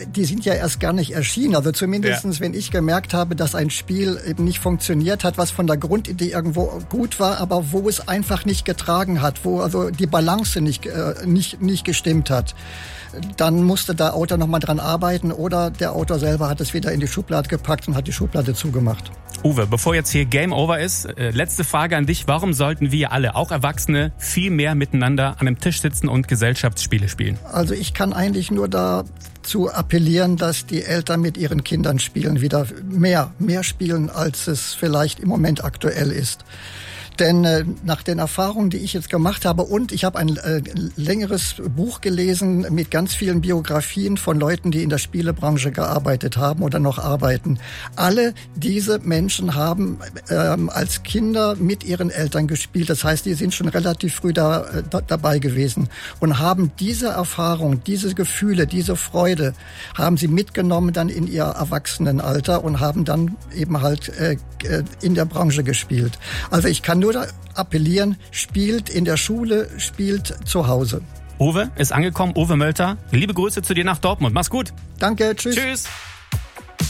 die sind ja erst gar nicht erschienen. Also zumindestens, wenn ich gemerkt habe, dass ein Spiel eben nicht funktioniert hat, was von der Grundidee irgendwo gut war, aber wo es einfach nicht getragen hat, wo also die Balance nicht gestimmt hat, dann musste der Autor nochmal dran arbeiten oder der Autor selber hat es wieder in die Schublade gepackt und hat die Schublade zugemacht. Uwe, bevor jetzt hier Game Over ist, letzte Frage an dich. Warum sollten wir alle, auch Erwachsene, viel mehr miteinander an einem Tisch sitzen und Gesellschaftsspiele spielen? Also ich kann eigentlich nur dazu appellieren, dass die Eltern mit ihren Kindern spielen, wieder mehr spielen, als es vielleicht im Moment aktuell ist. Denn nach den Erfahrungen, die ich jetzt gemacht habe, und ich habe ein längeres Buch gelesen mit ganz vielen Biografien von Leuten, die in der Spielebranche gearbeitet haben oder noch arbeiten. Alle diese Menschen haben als Kinder mit ihren Eltern gespielt. Das heißt, die sind schon relativ früh dabei gewesen und haben diese Erfahrung, diese Gefühle, diese Freude, haben sie mitgenommen dann in ihr Erwachsenenalter und haben dann eben halt in der Branche gespielt. Also ich kann nur appellieren, spielt in der Schule, spielt zu Hause. Uwe ist angekommen, Uwe Mölter. Liebe Grüße zu dir nach Dortmund. Mach's gut. Danke, tschüss. Tschüss.